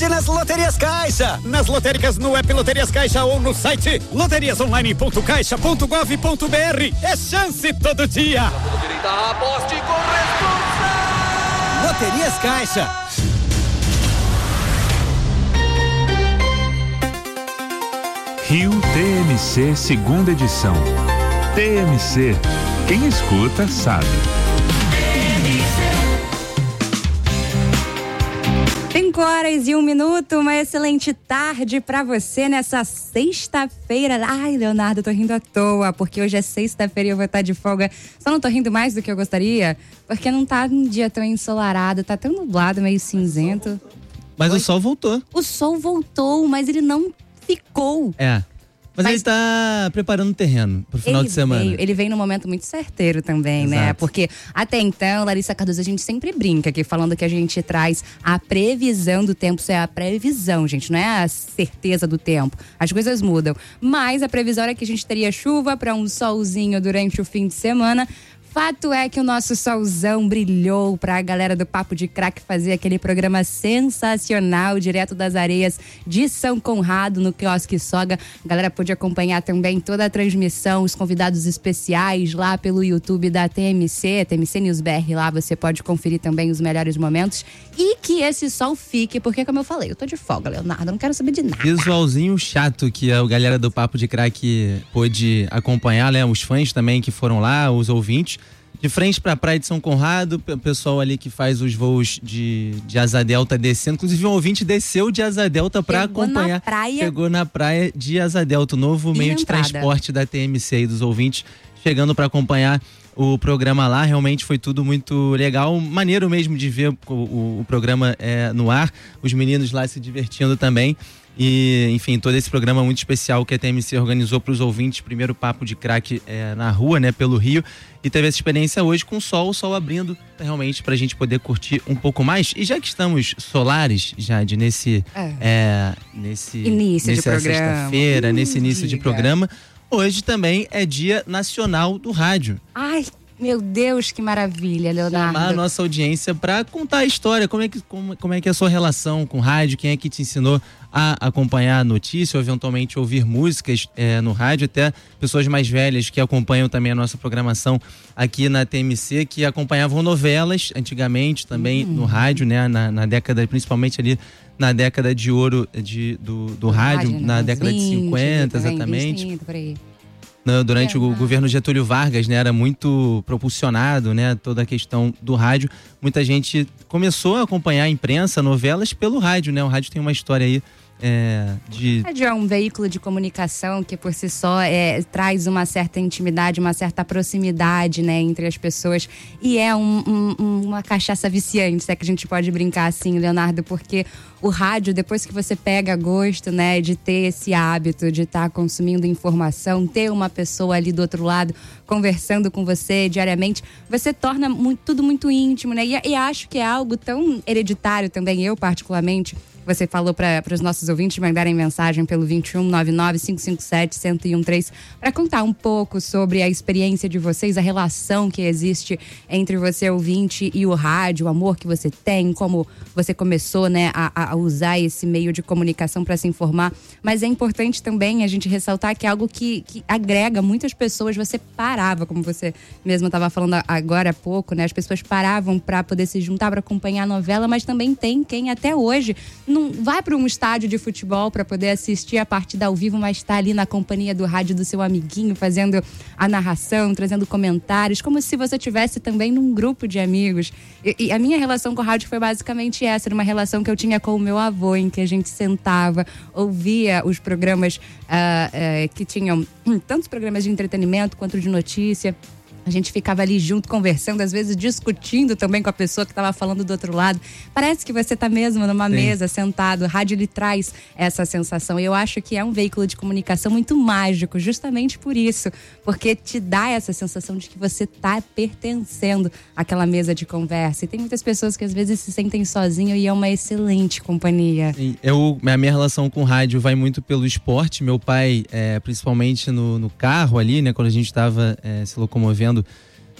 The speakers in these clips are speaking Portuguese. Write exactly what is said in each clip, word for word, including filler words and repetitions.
Nas Loterias Caixa, nas lotéricas no app Loterias Caixa ou no site loterias online ponto caixa ponto gov ponto br. É chance todo dia. Aposte com responsa. Loterias Caixa. Rio T M C segunda edição. T M C, quem escuta sabe. cinco horas e um minuto, uma excelente tarde pra você nessa sexta-feira. Ai, Leonardo, eu tô rindo à toa, porque hoje é sexta-feira e eu vou estar de folga. Só não tô rindo mais do que eu gostaria, porque não tá um dia tão ensolarado, tá tão nublado, meio cinzento. Mas Oi? o sol voltou. O sol voltou, mas ele não ficou. É. Mas, Mas ele tá preparando o terreno pro final ele de semana. Veio, ele vem num momento muito certeiro também, Exato. né? Porque até então, Larissa Cardoso, a gente sempre brinca aqui, falando que a gente traz a previsão do tempo. Isso é a previsão, gente, não é a certeza do tempo. As coisas mudam. Mas a previsão é que a gente teria chuva para um solzinho durante o fim de semana. Fato é que o nosso solzão brilhou pra galera do Papo de Craque fazer aquele programa sensacional, direto das areias de São Conrado, no Quiosque Soga. A galera pôde acompanhar também toda a transmissão, os convidados especiais lá pelo YouTube da T M C, T M C News B R. Lá você pode conferir também os melhores momentos. E que esse sol fique, porque como eu falei, eu tô de folga, Leonardo, eu não quero saber de nada. Visualzinho chato que a galera do Papo de Craque pôde acompanhar, né? Os fãs também que foram lá, os ouvintes. De frente para a praia de São Conrado, o pessoal ali que faz os voos de, de Asa Delta descendo. Inclusive, um ouvinte desceu de Asa Delta para acompanhar. Na praia. Chegou na praia de Asa Delta, o novo E meio de entrada. transporte da T M C e dos ouvintes chegando para acompanhar o programa lá. Realmente foi tudo muito legal, maneiro mesmo de ver o, o, o programa é, no ar, os meninos lá se divertindo também. E, enfim, todo esse programa muito especial que a T M C organizou para os ouvintes, primeiro Papo de Craque é, na rua, né, pelo Rio, e teve essa experiência hoje com o sol, o sol abrindo realmente para a gente poder curtir um pouco mais. E já que estamos solares, Jade, nesse, É. É, nesse Início de nessa programa. sexta-feira, Hum, nesse início de diga. programa, hoje também é Dia Nacional do Rádio. Ai, meu Deus, que maravilha, Leonardo. Chamar a nossa audiência para contar a história, como é, que, como, como é que é a sua relação com rádio, quem é que te ensinou a acompanhar a notícia ou eventualmente ouvir músicas é, no rádio, até pessoas mais velhas que acompanham também a nossa programação aqui na T M C, que acompanhavam novelas antigamente também Hum. no rádio, né, na, na década, principalmente ali na década de ouro de, do, do rádio, Rádio, na nos década de vinte, cinquenta, também, exatamente. vinte, trinta, por aí. No- durante É, o ah. governo Getúlio Vargas, né, era muito propulsionado, né, toda a questão do rádio. Muita gente começou a acompanhar a imprensa, novelas pelo rádio, né? O rádio tem uma história aí é, de... Rádio é um veículo de comunicação que por si só é, traz uma certa intimidade, uma certa proximidade, né, entre as pessoas, e é um, um, uma cachaça viciante, se é que a gente pode brincar assim, Leonardo, porque o rádio, depois que você pega gosto, né, de ter esse hábito de estar consumindo informação, ter uma pessoa ali do outro lado conversando com você diariamente, você torna muito, tudo muito íntimo, né, e, e acho que é algo tão hereditário também, eu particularmente. Você falou para os nossos ouvintes mandarem mensagem pelo vinte e um, nove nove, cinco cinco sete, um zero um três para contar um pouco sobre a experiência de vocês, a relação que existe entre você, ouvinte, e o rádio, o amor que você tem, como você começou, né, a, a usar esse meio de comunicação para se informar. Mas é importante também a gente ressaltar que é algo que, que agrega muitas pessoas. Você parava, como você mesmo estava falando agora há pouco, né? As pessoas paravam para poder se juntar para acompanhar a novela, mas também tem quem até hoje não vai para um estádio de futebol para poder assistir a partida ao vivo, mas está ali na companhia do rádio do seu amiguinho, fazendo a narração, trazendo comentários, como se você tivesse também num grupo de amigos. E, e a minha relação com o rádio foi basicamente essa, era uma relação que eu tinha com o meu avô, em que a gente sentava, ouvia os programas ah, eh, que tinham hum, tantos programas de entretenimento quanto de notícia. A gente ficava ali junto, conversando, às vezes discutindo também com a pessoa que estava falando do outro lado. Parece que você está mesmo numa Sim. mesa, sentado. O rádio, ele traz essa sensação. E eu acho que é um veículo de comunicação muito mágico, justamente por isso. Porque te dá essa sensação de que você está pertencendo àquela mesa de conversa. E tem muitas pessoas que às vezes se sentem sozinhos e é uma excelente companhia. Sim, eu, a minha relação com o rádio vai muito pelo esporte. Meu pai, é, principalmente no, no carro ali, né, quando a gente estava é, se locomovendo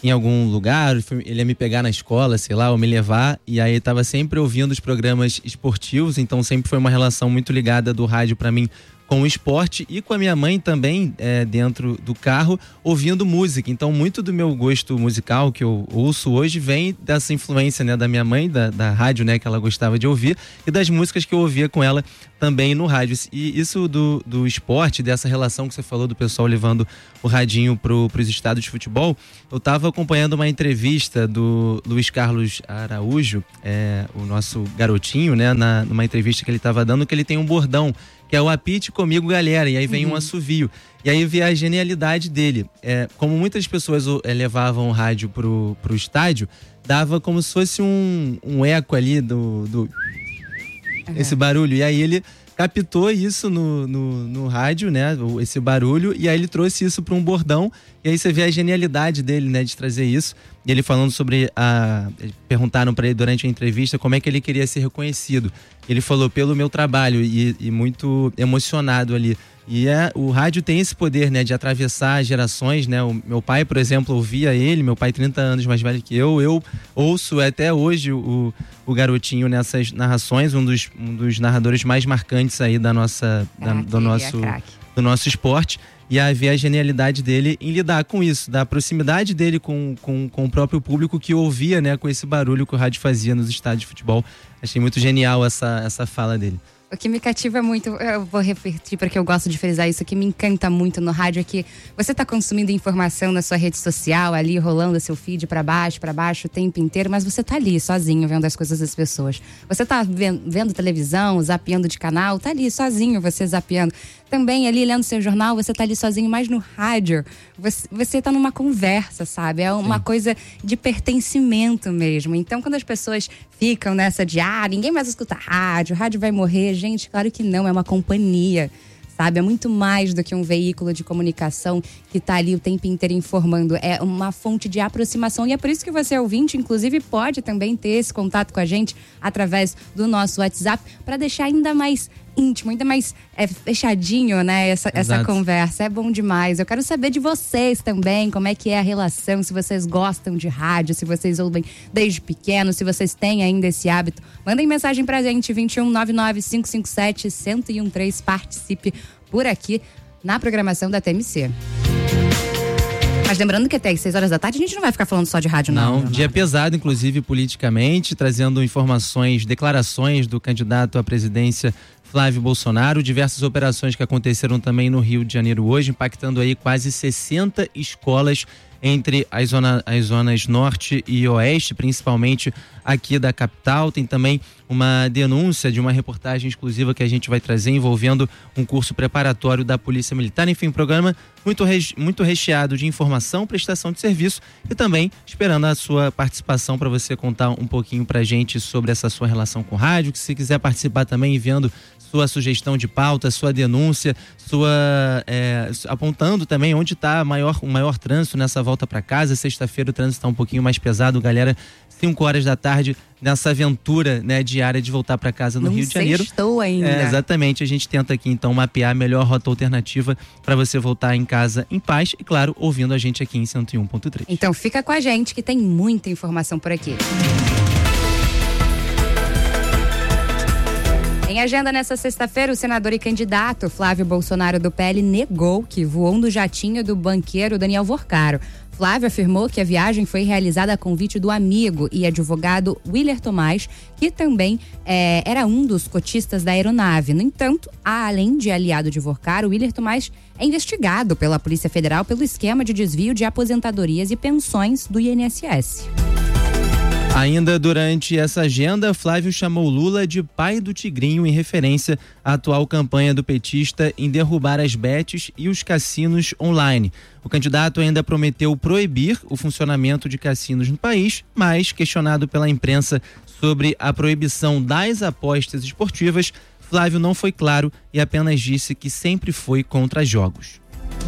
em algum lugar, ele ia me pegar na escola, sei lá, ou me levar, e aí estava sempre ouvindo os programas esportivos, então sempre foi uma relação muito ligada do rádio para mim com o esporte, e com a minha mãe também é, dentro do carro, ouvindo música. Então muito do meu gosto musical que eu ouço hoje vem dessa influência, né, da minha mãe, da, da rádio, né, que ela gostava de ouvir, e das músicas que eu ouvia com ela também no rádio. E isso do, do esporte, dessa relação que você falou do pessoal levando o radinho pro, pros estados de futebol, eu estava acompanhando uma entrevista do Luiz Carlos Araújo, é, o nosso garotinho, né, na, numa entrevista que ele estava dando, que ele tem um bordão, que é o apite comigo, galera, e aí vem uhum. um assovio. E aí vê a genialidade dele. É, como muitas pessoas é, levavam o rádio pro, pro estádio, dava como se fosse um, um eco ali do, do... Uhum. esse barulho. E aí ele captou isso no, no, no rádio, né? Esse barulho, e aí ele trouxe isso para um bordão. E aí você vê a genialidade dele, né? De trazer isso. E ele falando sobre a... Perguntaram para ele durante a entrevista como é que ele queria ser reconhecido. Ele falou, pelo meu trabalho, e, e muito emocionado ali. E é, o rádio tem esse poder, né, de atravessar gerações, né? O meu pai, por exemplo, ouvia ele, meu pai trinta anos mais velho que eu, eu ouço até hoje o, o garotinho nessas narrações, um dos, um dos narradores mais marcantes aí da nossa, da, do, nosso, do nosso esporte. E a ver a genialidade dele em lidar com isso, da proximidade dele com, com, com o próprio público que ouvia, né, com esse barulho que o rádio fazia nos estádios de futebol. Achei muito genial essa, essa fala dele. O que me cativa muito, eu vou repetir porque eu gosto de frisar isso, o que me encanta muito no rádio é que você está consumindo informação na sua rede social, ali rolando seu feed para baixo, para baixo o tempo inteiro, mas você tá ali sozinho vendo as coisas das pessoas. Você tá vendo, vendo televisão, zapeando de canal, tá ali sozinho você zapeando. Também ali lendo seu jornal, você tá ali sozinho, mas no rádio você, você tá numa conversa, sabe? É uma Sim. coisa de pertencimento mesmo. Então quando as pessoas ficam nessa de, ah, ninguém mais escuta rádio, rádio vai morrer. Gente, claro que não, é uma companhia, sabe? É muito mais do que um veículo de comunicação que tá ali o tempo inteiro informando. É uma fonte de aproximação e é por isso que você, ouvinte, inclusive pode também ter esse contato com a gente através do nosso WhatsApp para deixar ainda mais íntimo, ainda mais é, fechadinho, né? Essa, essa conversa. É bom demais. Eu quero saber de vocês também, como é que é a relação, se vocês gostam de rádio, se vocês ouvem desde pequeno, se vocês têm ainda esse hábito. Mandem mensagem pra gente, vinte e um, nove nove, cinco cinco sete, um zero um três. Participe por aqui na programação da T M C. Mas lembrando que até às seis horas da tarde a gente não vai ficar falando só de rádio, não. Não, dia pesado, inclusive politicamente, trazendo informações, declarações do candidato à presidência Flávio Bolsonaro, diversas operações que aconteceram também no Rio de Janeiro hoje, impactando aí quase sessenta escolas entre as, zona, as zonas norte e oeste, principalmente aqui da capital. Tem também uma denúncia de uma reportagem exclusiva que a gente vai trazer envolvendo um curso preparatório da Polícia Militar. Enfim, um programa muito, re, muito recheado de informação, prestação de serviço e também esperando a sua participação para você contar um pouquinho pra gente sobre essa sua relação com o rádio, que se quiser participar também enviando sua sugestão de pauta, sua denúncia, sua é, apontando também onde está maior, o maior trânsito nessa volta para casa. Sexta-feira o trânsito está um pouquinho mais pesado, galera. cinco horas da tarde, nessa aventura, né, diária de voltar para casa no Não Rio de Janeiro. Estou ainda. É, exatamente, a gente tenta aqui então mapear a melhor rota alternativa para você voltar em casa em paz e, claro, ouvindo a gente aqui em cento e um ponto três. Então fica com a gente que tem muita informação por aqui. Em agenda nessa sexta-feira, o senador e candidato Flávio Bolsonaro do P L negou que voou no jatinho do banqueiro Daniel Vorcaro. Flávio afirmou que a viagem foi realizada a convite do amigo e advogado Willer Tomás, que também é, era um dos cotistas da aeronave. No entanto, além de aliado de Vorcaro, Willer Tomás é investigado pela Polícia Federal pelo esquema de desvio de aposentadorias e pensões do I N S S. Ainda durante essa agenda, Flávio chamou Lula de pai do Tigrinho em referência à atual campanha do petista em derrubar as bets e os cassinos online. O candidato ainda prometeu proibir o funcionamento de cassinos no país, mas questionado pela imprensa sobre a proibição das apostas esportivas, Flávio não foi claro e apenas disse que sempre foi contra jogos.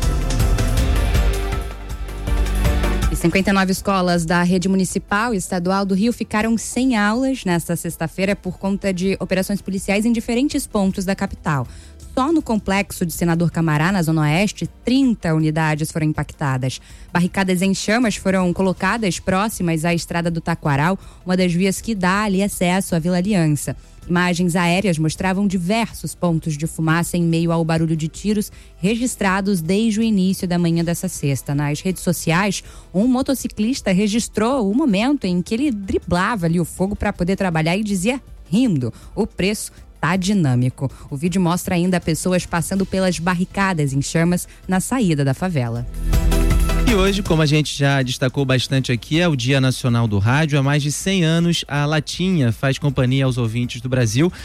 cinquenta e nove escolas da rede municipal e estadual do Rio ficaram sem aulas nesta sexta-feira por conta de operações policiais em diferentes pontos da capital. Só no complexo de Senador Camará, na Zona Oeste, trinta unidades foram impactadas. Barricadas em chamas foram colocadas próximas à estrada do Taquaral, uma das vias que dá ali acesso à Vila Aliança. Imagens aéreas mostravam diversos pontos de fumaça em meio ao barulho de tiros registrados desde o início da manhã dessa sexta. Nas redes sociais, um motociclista registrou o momento em que ele driblava ali o fogo para poder trabalhar e dizia, rindo, o preço tá dinâmico. O vídeo mostra ainda pessoas passando pelas barricadas em chamas na saída da favela. E hoje, como a gente já destacou bastante aqui, é o Dia Nacional do Rádio. Há mais de cem anos, a Latinha faz companhia aos ouvintes do Brasil.